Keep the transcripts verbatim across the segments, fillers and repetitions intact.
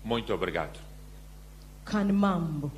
Muito obrigado. Khani mambo.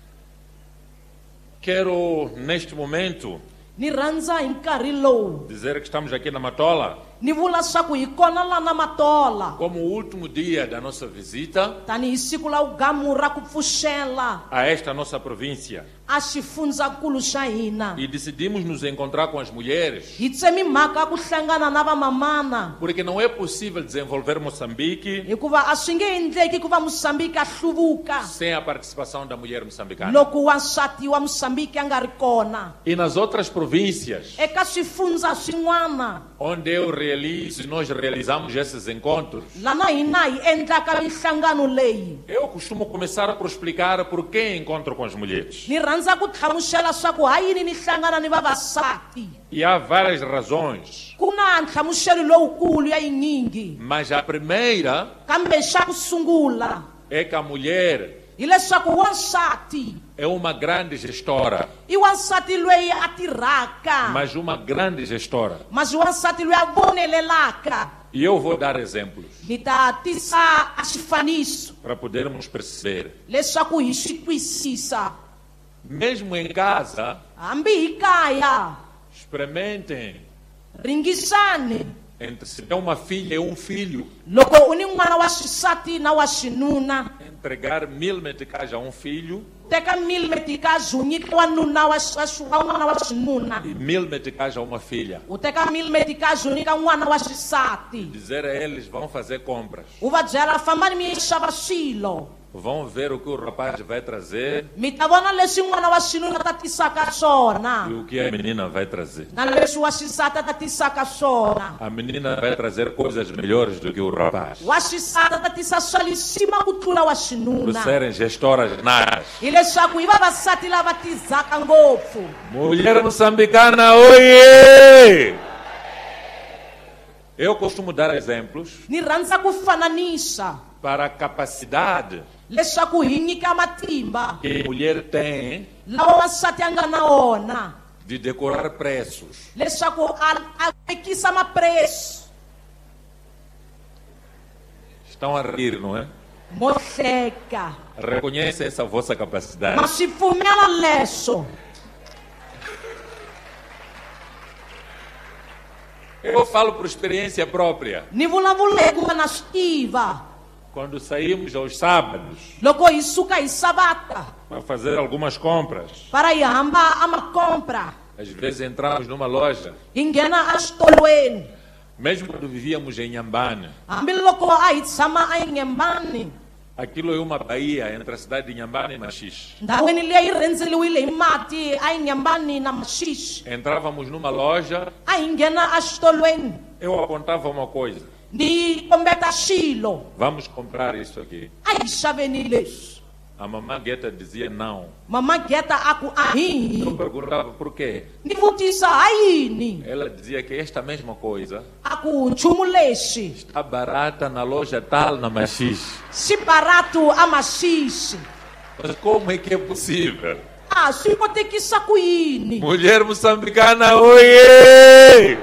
Quero, neste momento, Ni rhandza hi nkarhi lowu. dizer que estamos aqui na Matola Ni vula swaku hi kona la na Matola. como o último dia da nossa visita Tani hi siku la ugamu ra ku pfuxela a esta nossa província. a xifundzakulu xa hina. E decidimos nos encontrar com as mulheres, Hi tsemi mhaka ku hlangana na vamamana. porque não é possível desenvolver Moçambique Hikuva a swi nge endleki ku va Moçambique a hluvuka sem a participação da mulher moçambicana. loko wansati wa Moçambique a nga ri kona. E nas outras províncias, Eka swifundza swin'wana onde eu realizo e nós realizamos esses encontros, lana hina hi endlaka mihlangano leyi. eu costumo começar por explicar por que encontro com as mulheres. Ni rhandza ku tlhamusela swa ku ha yini ni hlangana ni vavasati. E há várias razões, Ku na nhlamuselo lowukulu ya yinyingi. mas a primeira Kambe xa ku sungula é que a mulher hileswaku wansati é uma grande gestora, i wansati loyi a tirhaka, mas uma grande gestora. mas wansati loyi a vonelelaka. E eu vou dar exemplos Ni ta tisa a xifaniso para podermos perceber. leswaku hi swi twisisa. Mesmo em casa, Hambi hi kaya experimentem ringisani entre se tem uma filha e um filho, loko u ni n'wana wa xisati na wa xinuna. entregar mil meticais a um filho Teka mil meticais u nyika wanuna wa xi- wa n'wana wa xinuna. e mil meticais a uma filha. U teka mil meticais u nyika n'wana wa xisati. Dizer a eles, vão fazer compras, U va byela fambani mi ya xava swilo. vão ver o que o rapaz vai trazer Mi ta vona leswi n'wana wa xinuna ta tisaka e swona o que a menina vai trazer. na leswi wa xisati ta tisaka swona. A menina vai trazer coisas melhores do que o rapaz, Wa xisati ta tisa swa le xima ku tlula wa por xinuna. serem gestoras natas. Hileswaku hi vavasati lava tizaka ngopfu. Mulher moçambicana, oiê! Eu costumo dar exemplos Ni rhandza ku fananisa para a capacidade leswaku hi nyika matimba que a mulher tem lawa wansati a nga na wona de decorar preços. leswaku a a vekisa mapreço. Estão a rir, não é? Mo hleka Reconhece essa vossa capacidade. ma swi pfumela leswo. Eu falo por experiência própria. Ni vulavula hi ku va na swi tiva. Quando saímos aos sábados Loko hi suka hi savata para fazer algumas compras, para hi hamba a makompra às vezes entramos numa loja, hi nghena exitolweni. mesmo quando vivíamos em Nhambane, Hambiloko a hi tshama eNyembani, aquilo é uma baía entre a cidade de Nhambane e Maxixe. ndhawini leyi rendzeriwile hi mati eNyembani na Maxixe. Entrávamos numa loja, A hi nghena exitolweni eu apontava uma coisa: ni kombeta xilo, vamos comprar isso aqui. a hi xaveni leswi. A mamãe Gueta dizia não. Mama Geta a ku a hi Eu perguntava por quê. ni vutisa a yini. Ela dizia que esta mesma coisa A ku nchumu lexi está barata na loja tal na Maxixe. xi barato a Maxixe. Mas como é que é possível? Ah, swi kotekisa ku yini. Mulher moçambicana, oiê!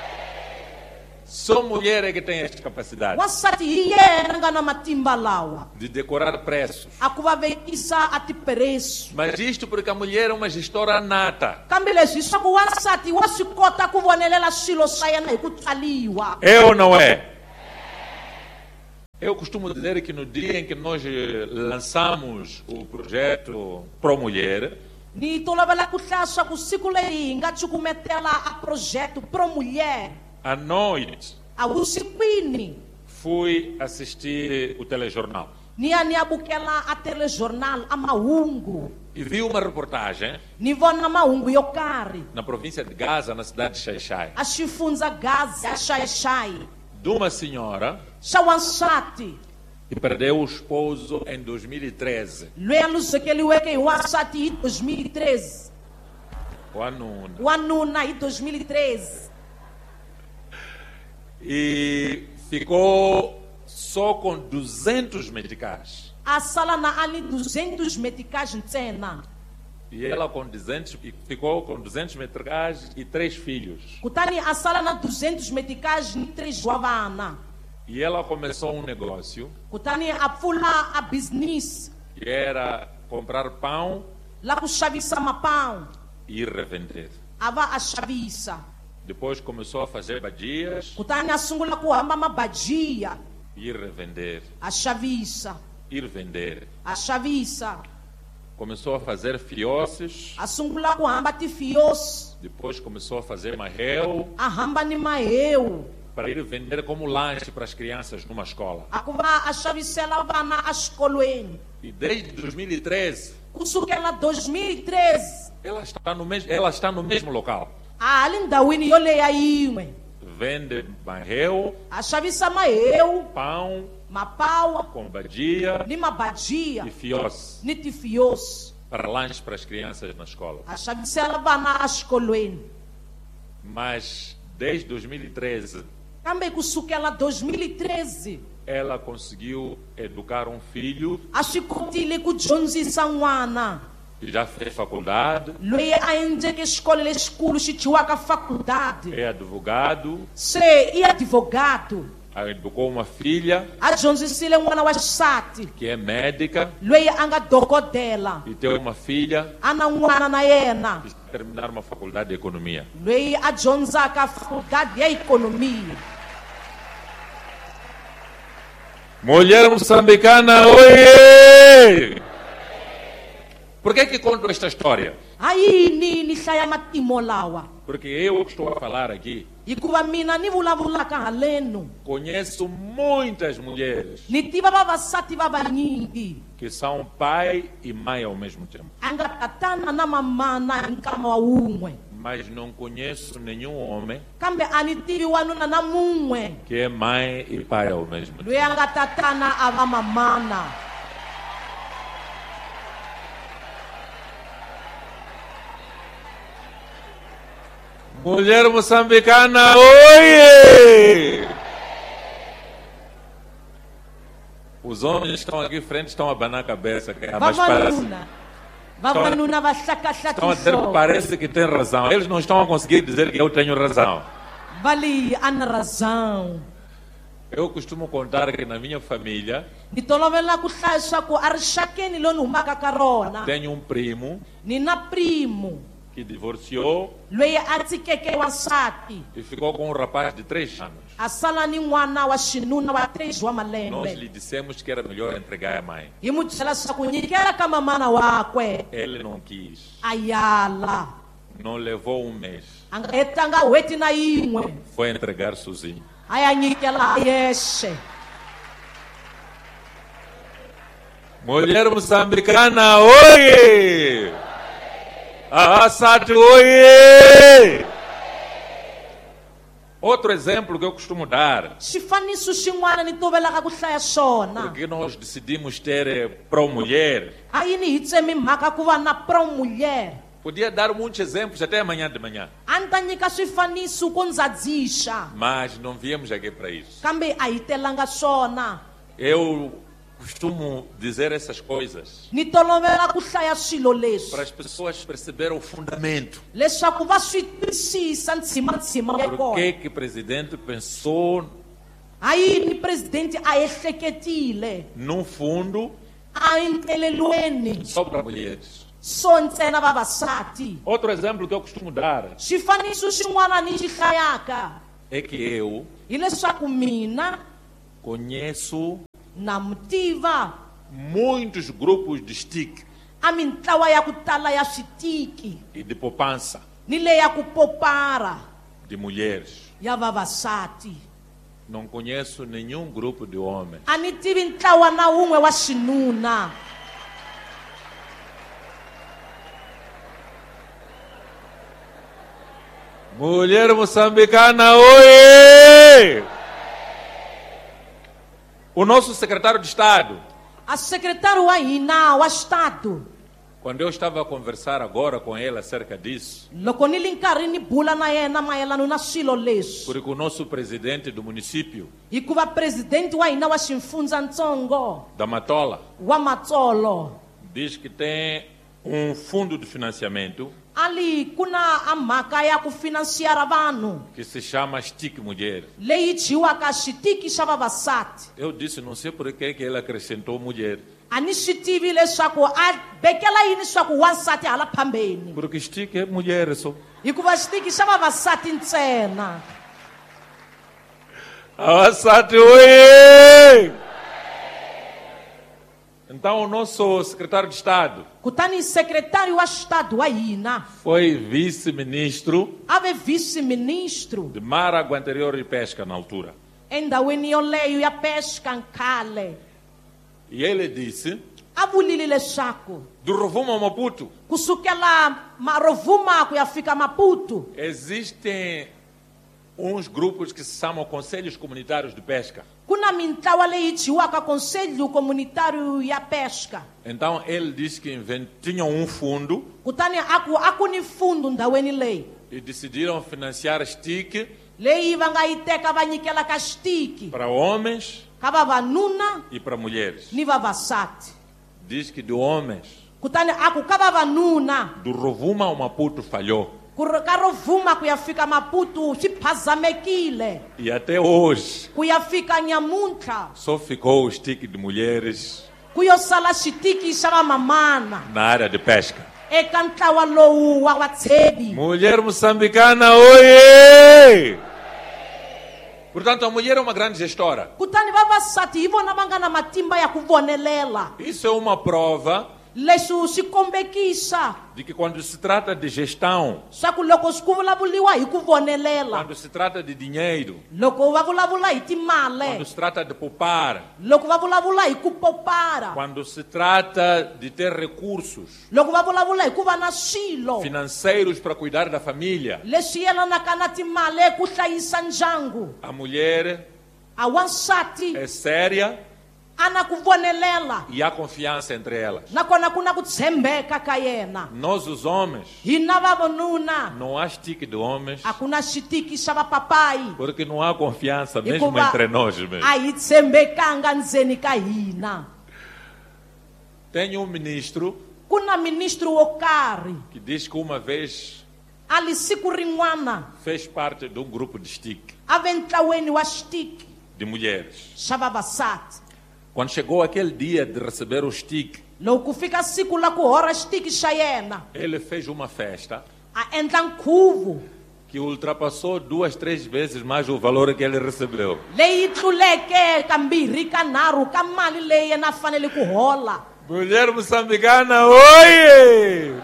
Só mulher é que tem esta capacidade Wansati hi yena nga na matimba lawa de decorar preços. a ku va vekisa a tipreço. Mas isto porque a mulher é uma gestora nata. Kambe leswi hi swa ku wansati wa swi kota ku vonelela swilo swa yena hi ku tsaliwa. É ou não é? Eu costumo dizer que no dia em que nós eh, lançamos o projeto Pro Mulher, Ni tolovela ku hlaya swa ku siku leyi hi nga cukumetela a projeto Pro Mulher, à noite, a vusikwini fui assistir o telejornal ni ya ni ya bukela a telejornal a mahungu. e vi uma reportagem Ni vona mahungu yo karhi na província de Gaza, na cidade de Xai-Xai, a xifundza Gaza a Xai-Xai de uma senhora xa wansati que perdeu o esposo em dois mil e treze. loyi a luzekeliweke hi wansati hi dois mil e treze, O anuna. wanuna hi dois mil e treze. E ficou só com duzentos meticais. A sala na ali duzentos meticais ntsena. E ela com duzentos, e ficou com duzentos meticais e três filhos. Kutani a sala na duzentos meticais ni três wa vana. E ela começou um negócio kutani a pfula a business que era comprar pão la ku xavisa mapão, e revender. a va a xavisa. Depois começou a fazer badias Kutani a sungula ku hamba mabadia, e revender, a xavisa, ir vender. a xavisa. Começou a fazer fioses, A sungula ku hamba tifios, depois começou a fazer marrel a hamba ni maeu. para ir vender como lanche para as crianças numa escola. A ku va a xavisela vana a escolweni. E desde dois mil e treze, Kusukela dois mil e treze, ela está no mesmo, ela está no mesmo local. a ali ndhawini yo leya yin'we. Vende marrel, A xavisa maeu, pão mapau, com badia ni mabadia, e fios ni tifios. para lanche para as crianças na escola. A xavisela vana a escolweni. Mas desde dois mil e treze, Kambe kusukela dois mil e treze, ela conseguiu educar um filho a swi kotile ku dyondzisa n'wana que já fez faculdade, loyi a endleke xikolo lexikulu xi dyiwaka faculdade, é advogado, se i advogado. educou uma filha A dyondzisile n'wana wa xisati que é médica loyi a nga dokodela, e tem uma filha a na n'wana na yena que está terminar uma faculdade de economia. loyi a dyondzaka faculdade ya ikonomia. Mulher moçambicana, oiê! Por que que conto esta história? A yini ni hlaya matimo lawa? Porque eu que estou a falar aqui Hikuva mina ni vulavulaka haleno, conheço muitas mulheres ni tiva vavasati va vanyingi que são pai e mãe ao mesmo tempo, a nga tatana na mamana hi nkama wa wun'we, mas não conheço nenhum homem kambe a ni tivi wanuna na mun'we que é mãe e pai ao mesmo tempo. loyi a nga tatana a va mamana. Mulher moçambicana, oiê! Os homens estão aqui frente, estão a abanar a cabeça, que é, mas parece, Vavanuna vavanuna va hlakahlaki estão a dizer que nhloko, parece que tem razão. Eles não estão a conseguir dizer que eu tenho razão. va leyi a ni razão. Eu costumo contar que na minha família Ni tolovela ku hlaya leswaku a rixakeni lo ni humaka ka rona tenho um primo ni na primo que divorciou loyi a tsikeke wansati, e ficou com um rapaz de três anos. a sala ni n'wana wa xinuna wa três wa Nós malembe. lhe dissemos que era melhor entregar a mãe. Hi mu byela leswaku nyikela ka mamana wakwe. Ele não quis. A yala Não levou um mês. a nga hetanga hweti na yin'we Foi entregar sozinho. a ya nyikela a yexe. Mulher moçambicana, oiê! Ah, Sati, oiê! Outro exemplo que eu costumo dar, Xifaniso xin'wana ni tovelaka ku hlaya xona, porque nós decidimos ter eh, pró-mulher. a yini hi tsemi mhaka ku va na pro-mulher. Podia dar muitos exemplos até amanhã de manhã, A ni ta nyika swifaniso ku ndzadzisha, mas não viemos aqui para isso. kambe a hi telanga swona. Eu costumo dizer essas coisas Ni tolovela ku hlaya swilo para leswi as pessoas perceberem o fundamento. leswaku va swi twisisa ntshimantshiman ya Por kona. que que o presidente pensou A yini presidente a ehleketile num fundo a entelelweni só para mulheres? so ntsena vavasati? Outro exemplo que eu costumo dar Xifaniso xin'wana ni xi hlayaka é que eu hileswaku mina conheço na mu tiva muitos grupos de stick a mintlawa ya ku tala ya switiki e de poupança ni leyi ya ku popara de mulheres. ya vavasati. Não conheço nenhum grupo de homens. A ni tivi ntlawa na wun'we wa xinuna. Mulher moçambicana, oiê! O nosso secretário de Estado, A secretário wa hina wa Estado, quando eu estava a conversar agora com ele acerca disso, loko ni li nkarhi ni bula na yena mayelana na swilo leswi, porque o nosso presidente do município hikuva presidente wa hina wa ximfundzantsongo da Matola wa Matsolo diz que tem um fundo de financiamento ali kuna a mhaka ya ku finansiara vanhu que se chama Stick Mulher. leyi dyiwaka xitiki xa vavasati. Eu disse, não sei por que que ele acrescentou mulher. A ni swi tivi leswaku a bekela yini leswaku wansati hala phambeni, Porque stick é mulher só. hikuva xitiki xa vavasati ntsena. Awasati, oi! Então, o nosso secretário de Estado Kutani secretário wa Estado wa hina foi vice-ministro ave vice-ministro de Mar, Água Interior e Pesca na altura. endhawini yoleyo ya pesca nkhale. E ele disse, A vulile leswaku do Rovuma ao Maputo, kusukela Marovuma ku ya fika Maputo existem uns grupos que se chamam Conselhos Comunitários de Pesca. kuna mintlawa leyi dyiwaka conselho comunitário ya pesca. Então, ele disse que inven- tinham um fundo Kutani aku aku ni fundo ndhawini leyi e decidiram financiar stick leyi va nga yi teka va nyikela ka xitiki para homens ka vavanuna e para mulheres. ni vavasati. Diz que de homens, Kutani aku ka vavanuna do Rovuma ao Maputo falhou. ku ri ka Rovuma ku ya fika Maputo swi phazamekile, E até hoje, ku ya fika nyamuntlha só ficou o stick de mulheres ku yo sala xitiki xa vamamana na área de pesca. eka ntlawa lowu wa vatshevi. Mulher moçambicana, oiê! Portanto, a mulher é uma grande gestora. Kutani vavasati hi vona va nga na matimba ya ku vonelela. Isso é uma prova Leswi swi kombekisa de que quando se trata de gestão, swa ku loko swi ku vulavuliwa hi ku vonelela, quando se trata de dinheiro, loko va vulavula hi quando timali, se trata de poupar, loko va vulavula hi ku popara, quando se trata de ter recursos loko va vulavula hi ku va na swilo financeiros para cuidar da família, leswi yelanaka na timali ku hlayisa ndyangu, a mulher a wansati é séria a na ku vonelela e há confiança entre elas. nakona ku na ku tshembeka ka yena. Nós, os homens, Hina vavanuna não há stick de homens, a ku na xitiki xa vapapayi porque não há confiança mesmo hikuva entre nós mesmo. a hi tshembekanga ndzeni ka hina. Tem um ministro Ku na ministro wo karhi que diz que uma vez ali siku rin'wana fez parte de um grupo de stick a ve ntlaweni wa xitiki de mulheres. xa vavasati. Quando chegou aquele dia de receber o stick, Loko ku fika siku la ku hora xitiki xa yena ele fez uma festa a endla nkhuvo que ultrapassou duas, três vezes mais o valor que ele recebeu. leyi tluleke kambirhi kanharhu ka mali leyi yena a fanele ku hola. Mulher moçambicana, oi!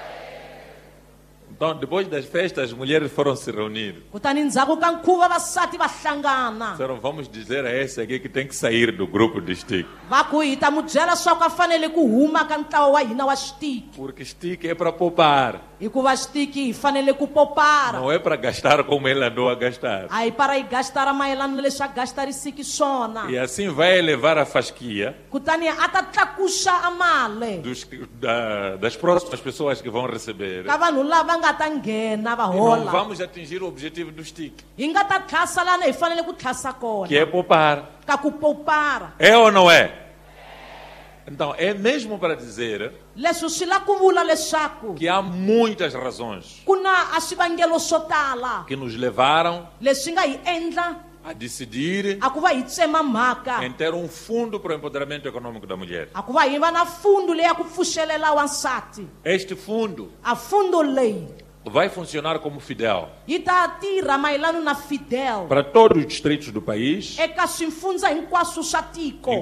Então, depois das festas, as mulheres foram se reunir. Kutani ndzhaku ka nkhuvo vavasati va hlangana Disseram, vamos dizer a esse aqui que tem que sair do grupo de stick. va ku hi ta mu byela swa ku a fanele ku huma ka ntlawa wa hina wa xitiki, Porque stick é para poupar, hikuva xitiki hi fanele ku popara, não é para gastar como ele andou a gastar. a hi para hi gastara mayelana na leswi a gastarisiki swona. E assim vai elevar a fasquia Kutani a ta tlakuxa a mali dos, da, das próximas pessoas que vão receber. ka vanhu lava nga ta nghena va E não hola. vamos atingir o objetivo do stick, Hi nga ta tlhasa lana hi fanele ku tlhasa que é kona poupar. ka ku popara. É ou não é? Então, é mesmo para dizer Leswi swi la ku vula leswaku que há muitas razões ku na a swivangelo swo tala que nos levaram leswi nga hi endla a decidir a ku va hi tsema mhaka em ter um fundo para o empoderamento econômico da mulher. a ku va hi va na fundo leyi ya ku pfuxelela wansati. Este fundo A fundo leyi vai funcionar como Fidel yi ta tirha mayelana na Fidel para todos os distritos do país, eka swifundza hinkwaswo swa tiko.